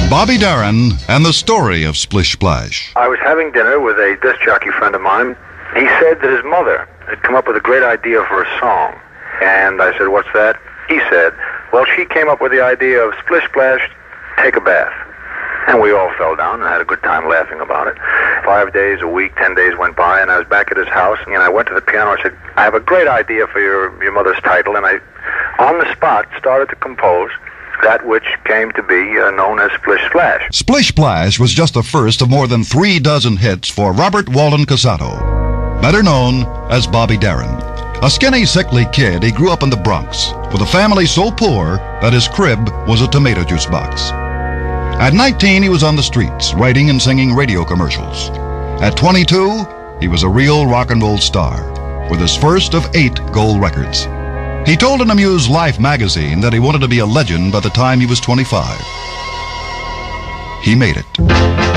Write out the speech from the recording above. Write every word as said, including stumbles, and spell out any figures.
Bobby Darin and the story of Splish Splash. I was having dinner with a disc jockey friend of mine. He said that his mother had come up with a great idea for a song. And I said, what's that? He said, well, she came up with the idea of Splish Splash, take a bath. And we all fell down and had a good time laughing about it. Five days, a week, ten days went by, and I was back at his house, and I went to the piano. I said, I have a great idea for your, your mother's title. And I, on the spot, started to compose that which came to be uh, known as Splish Splash. Splish Splash was just the first of more than three dozen hits for Robert Walden Cassato, better known as Bobby Darin. A skinny, sickly kid, he grew up in the Bronx with a family so poor that his crib was a tomato juice box. At nineteen, he was on the streets, writing and singing radio commercials. At twenty-two, he was a real rock and roll star, with his first of eight gold records. He told an Amuse Life magazine that he wanted to be a legend by the time he was twenty-five. He made it.